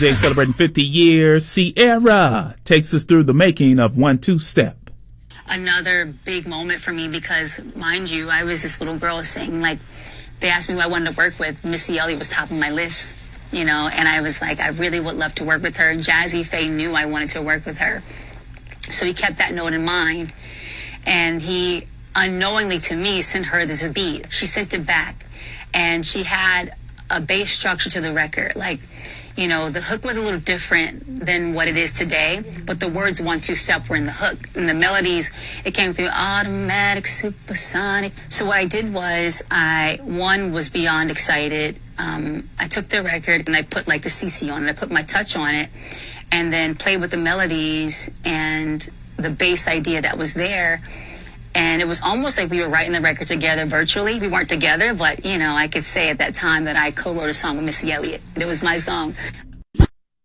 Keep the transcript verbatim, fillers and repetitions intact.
Today celebrating fifty years, Ciara takes us through the making of One Two Step. Another big moment for me because, mind you, I was this little girl saying, like, they asked me who I wanted to work with. Missy Elliott was top of my list, you know, and I was like, I really would love to work with her. Jazze Pha knew I wanted to work with her. So he kept that note in mind, and he unknowingly to me sent her this beat. She sent it back, and she had a bass structure to the record. Like, you know, the hook was a little different than what it is today, but the words One Two Step were in the hook. And the melodies, it came through automatic, supersonic. So what I did was I, one, was beyond excited. Um, I took the record and I put like the C C on it. I put my touch on it and then played with the melodies and the bass idea that was there. And it was almost like we were writing the record together virtually. We weren't together, but, you know, I could say at that time that I co-wrote a song with Missy Elliott. It was my song.